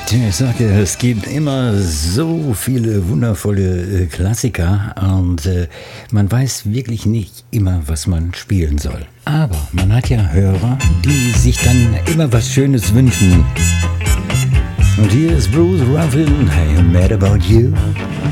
Ich sage, es gibt immer so viele wundervolle Klassiker und man weiß wirklich nicht immer, was man spielen soll. Aber man hat ja Hörer, die sich dann immer was Schönes wünschen. Und hier ist Bruce Ruffin, hey, I'm mad about you.